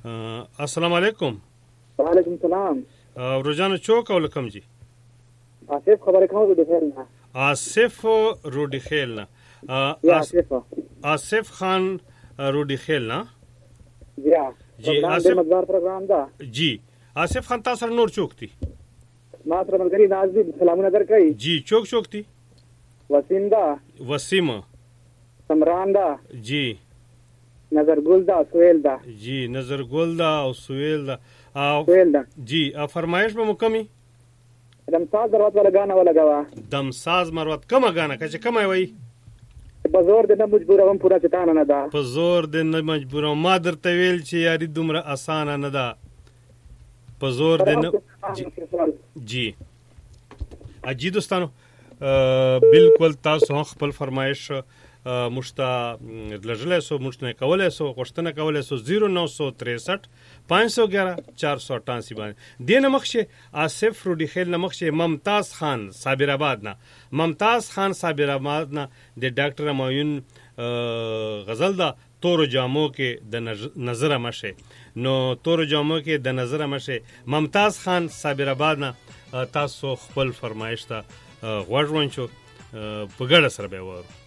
السلام علیکم. وعلیکم السلام. روزانه چوک او لکم جی آصف خبر کوم د خیر نه. آصف روډی خیل نه. آصف خان روډی خیل نه. جی آصف مدار پروګرام دا. جی آصف خان تاسو نور چوک دی. ما سره ملګری نازدي سلامونه درکړي. جی چوک دی. وسیم دا. وسیم. سمران دا. جی. نظر ګل دا سویل دا. جی نظر ګل دا او سویل دا. سویل دا. جی فرمایش به مکمي. دمساز مروت ولا غانا ولا غوا. دمساز مروت کومه غانا کچ کومه وای. په زور د نه مجبوروم پورا چتانه نه دا. په زور د نه مجبوروم ما درته ویل چې یاري دومره اسانه نه ده. په زور د نه جی اجي دوستانو بالکل تاسو خپل فرمایش مشتا لجلې سو مشتنه کولای سو غشتنه کولای سو 0963 511 488 باندې دینه مخشه آصف روډی خیل مخشه ممتاز خان صابر آباد نه د ډاکټر مایون غزل دا تور جامو کې د نظر مشه نو تور جامو کې د نظر مشه ممتاز خان صابر آباد نه تاسو خپل فرمایش ته غوږ ونچو په ګډه سره به وره.